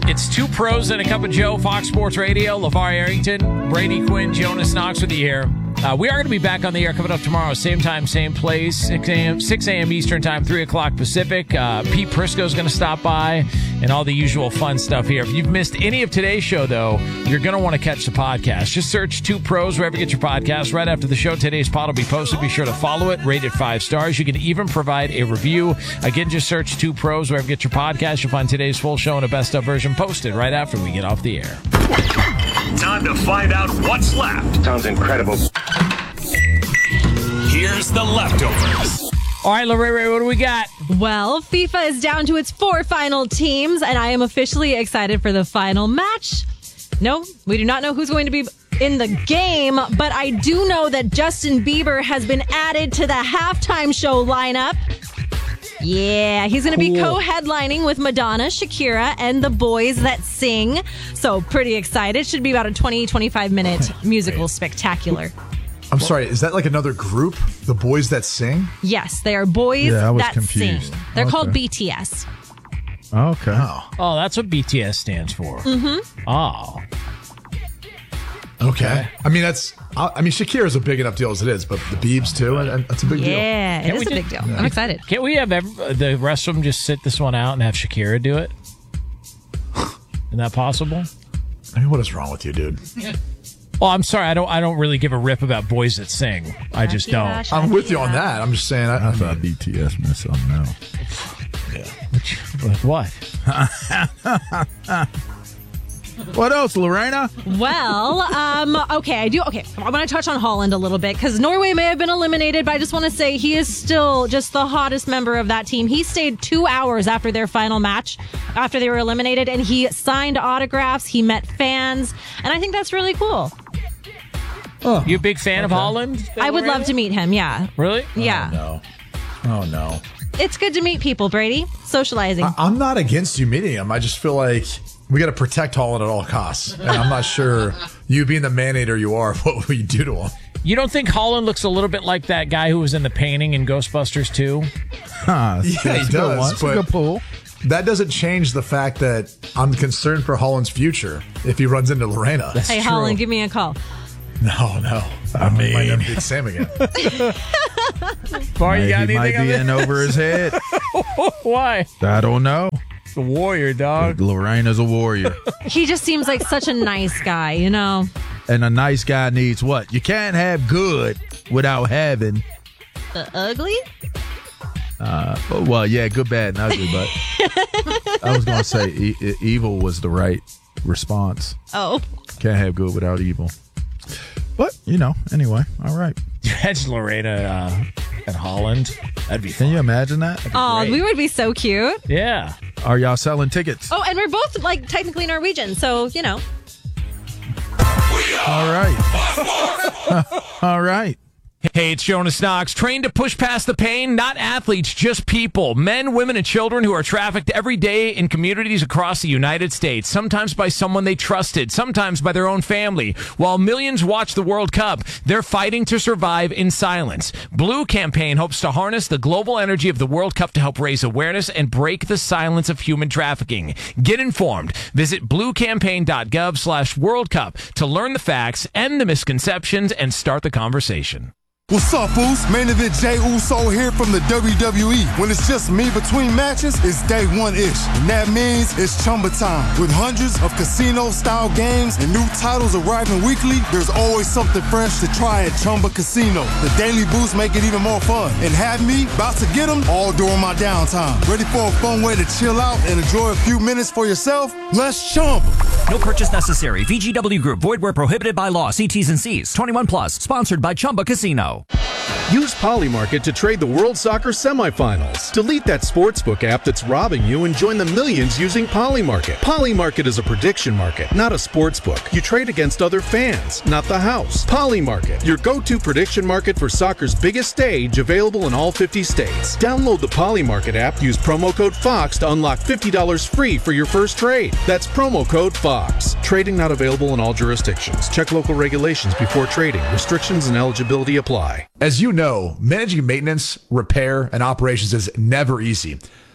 It's Two Pros and a Cup of Joe, Fox Sports Radio. LeVar Arrington, Brady Quinn, Jonas Knox with you here. We are going to be back on the air coming up tomorrow. Same time, same place, 6 a.m. Eastern time, 3 o'clock Pacific. Pete Prisco's going to stop by and all the usual fun stuff here. If you've missed any of today's show, though, you're going to want to catch the podcast. Just search Two Pros wherever you get your podcast. Right after the show, today's pod will be posted. Be sure to follow it, rate it 5 stars. You can even provide a review. Again, just search Two Pros wherever you get your podcast. You'll find today's full show and a best of version posted right after we get off the air. Time to find out what's left. Sounds incredible. Here's the leftovers. All right, Lorraine, what do we got? Well, FIFA is down to its 4 final teams, and I am officially excited for the final match. No, we do not know who's going to be in the game, but I do know that Justin Bieber has been added to the halftime show lineup. Yeah, he's going to be co-headlining with Madonna, Shakira, and the Boys That Sing. So pretty excited. Should be about a 20-25 minute musical spectacular. I'm sorry, is that like another group? The Boys That Sing? Yes, they are Boys That Sing. They're called BTS. Okay. Oh, that's what BTS stands for. Mm-hmm. Oh. Okay. I mean, Shakira's a big enough deal as it is, but the Biebs too, and that's a big deal. Yeah, it is a big deal. I'm excited. Can't we have the rest of them just sit this one out and have Shakira do it? Isn't that possible? I mean, what is wrong with you, dude? Well, I'm sorry. I don't really give a rip about Boys That Sing. I just don't. I'm with you on that. I'm just saying. I thought BTS missed something else. What? What else, Lorena? Well, okay. I want to touch on Holland a little bit because Norway may have been eliminated, but I just want to say he is still just the hottest member of that team. He stayed 2 hours after their final match, after they were eliminated, and he signed autographs. He met fans, and I think that's really cool. Oh, you a big fan of Holland? I would love to meet him, yeah. Really? Yeah. Oh, no. It's good to meet people, Brady. Socializing. I'm not against you meeting him. I just feel like we got to protect Holland at all costs. And I'm not sure, you being the man-eater you are, what will you do to him? You don't think Holland looks a little bit like that guy who was in the painting in Ghostbusters 2? Yeah, he does. But that doesn't change the fact that I'm concerned for Holland's future if he runs into Lorena. Hey, Holland, give me a call. No. I mean, might never beat Sam again. Bar, you got he might be in over his head. Why? I don't know. It's a warrior, dog. Lorena's a warrior. He just seems like such a nice guy, you know? And a nice guy needs what? You can't have good without having the ugly? Well, yeah, good, bad, and ugly, but I was going to say evil was the right response. Oh. Can't have good without evil. But, anyway, all right. Imagine Lorena and Holland. That'd be fun. Can you imagine that? Oh, we would be so cute. Yeah. Are y'all selling tickets? Oh, and we're both, technically Norwegian, so, All right. All right. Hey, it's Jonas Knox. Trained to push past the pain, not athletes, just people. Men, women, and children who are trafficked every day in communities across the United States, sometimes by someone they trusted, sometimes by their own family. While millions watch the World Cup, they're fighting to survive in silence. Blue Campaign hopes to harness the global energy of the World Cup to help raise awareness and break the silence of human trafficking. Get informed. Visit bluecampaign.gov/World Cup to learn the facts, end the misconceptions, and start the conversation. What's up, Boost? Main event Jey Uso here from the WWE. When it's just me between matches, it's day one-ish. And that means it's Chumba time. With hundreds of casino-style games and new titles arriving weekly, there's always something fresh to try at Chumba Casino. The Daily Boost make it even more fun. And have me about to get them all during my downtime. Ready for a fun way to chill out and enjoy a few minutes for yourself? Let's Chumba. No purchase necessary. VGW Group. Void where prohibited by law. See T's and C's. 21 plus. Sponsored by Chumba Casino. Use Polymarket to trade the World Soccer semifinals. Delete that sportsbook app that's robbing you and join the millions using Polymarket. Polymarket is a prediction market, not a sportsbook. You trade against other fans, not the house. Polymarket, your go-to prediction market for soccer's biggest stage, available in all 50 states. Download the Polymarket app, use promo code FOX to unlock $50 free for your first trade. That's promo code FOX. Trading not available in all jurisdictions. Check local regulations before trading. Restrictions and eligibility apply. As you know, managing maintenance, repair, and operations is never easy.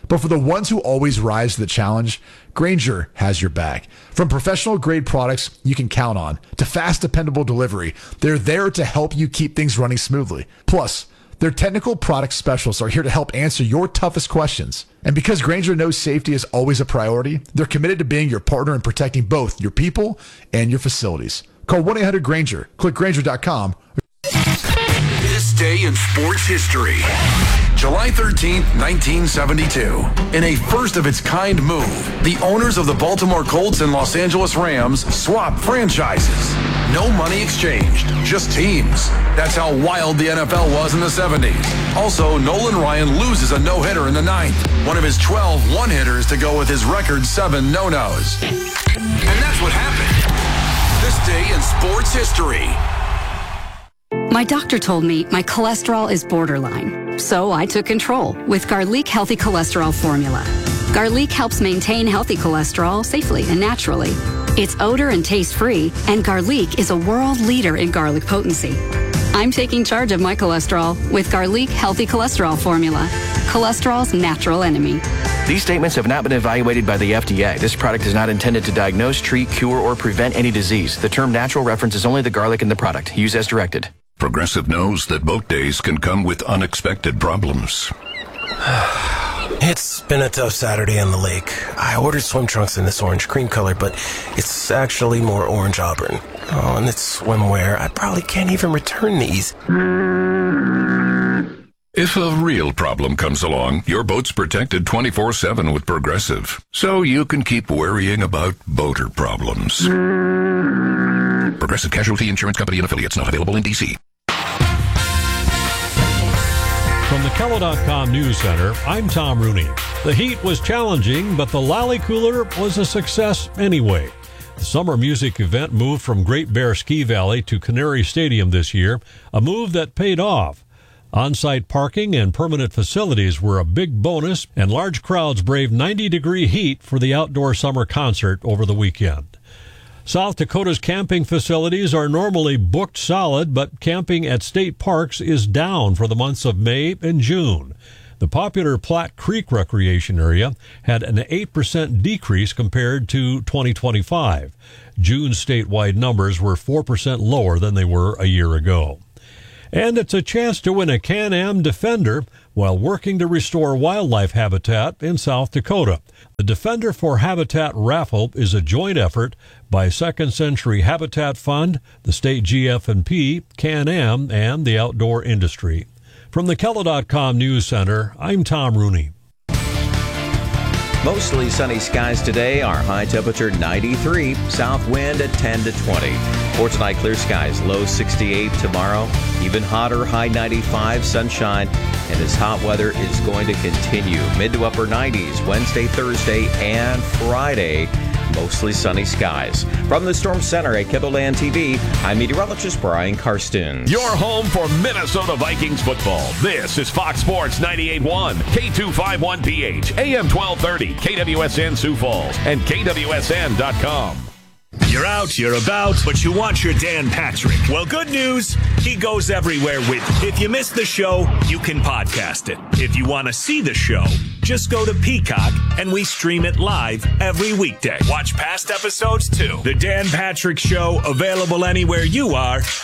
But for the ones who always rise to the challenge, Grainger has your back. From professional-grade products you can count on to fast, dependable delivery, they're there to help you keep things running smoothly. Plus, their technical product specialists are here to help answer your toughest questions. And because Grainger knows safety is always a priority, they're committed to being your partner in protecting both your people and your facilities. Call 1-800-GRAINGER. Click Grainger.com. This day in sports history. July 13th, 1972. In a first-of-its-kind move, the owners of the Baltimore Colts and Los Angeles Rams swapped franchises. No money exchanged, just teams. That's how wild the NFL was in the 70s. Also, Nolan Ryan loses a no-hitter in the 9th, one of his 12 one-hitters to go with his record 7 no-nos. And that's what happened. This day in sports history. My doctor told me my cholesterol is borderline, so I took control with Garlic Healthy Cholesterol Formula. Garlic helps maintain healthy cholesterol safely and naturally. It's odor and taste-free, and Garlic is a world leader in garlic potency. I'm taking charge of my cholesterol with Garlic Healthy Cholesterol Formula, cholesterol's natural enemy. These statements have not been evaluated by the FDA. This product is not intended to diagnose, treat, cure, or prevent any disease. The term natural references only the garlic in the product. Use as directed. Progressive knows that boat days can come with unexpected problems. It's been a tough Saturday on the lake. I ordered swim trunks in this orange cream color, but it's actually more orange auburn. Oh, and it's swimwear. I probably can't even return these. If a real problem comes along, your boat's protected 24/7 with Progressive, so you can keep worrying about boater problems. Progressive Casualty Insurance Company and Affiliates, not available in D.C. From the Kello.com News Center, I'm Tom Rooney. The heat was challenging, but the Lally Cooler was a success anyway. The summer music event moved from Great Bear Ski Valley to Canary Stadium this year, a move that paid off. On-site parking and permanent facilities were a big bonus, and large crowds braved 90-degree heat for the outdoor summer concert over the weekend. South Dakota's camping facilities are normally booked solid, but camping at state parks is down for the months of May and June. The popular Platte Creek Recreation Area had an 8% decrease compared to 2025. June's statewide numbers were 4% lower than they were a year ago. And it's a chance to win a Can-Am Defender while working to restore wildlife habitat in South Dakota. The Defender for Habitat raffle is a joint effort by Second Century Habitat Fund, the state GF&P, Can-Am, and the outdoor industry. From the Kello.com News Center, I'm Tom Rooney. Mostly sunny skies today. Our high temperature 93, south wind at 10 to 20. For tonight, clear skies, low 68 tomorrow. Even hotter, high 95, sunshine. And this hot weather is going to continue. Mid to upper 90s Wednesday, Thursday, and Friday. Mostly sunny skies. From the Storm Center at KIBBLELAND TV, I'm meteorologist Brian Karstens. Your home for Minnesota Vikings football. This is Fox Sports 98.1, K251PH, AM 1230, KWSN Sioux Falls, and KWSN.com. You're out, you're about, but you want your Dan Patrick. Well, good news, he goes everywhere with you. If you missed the show, you can podcast it. If you want to see the show, just go to Peacock, and we stream it live every weekday. Watch past episodes, too. The Dan Patrick Show, available anywhere you are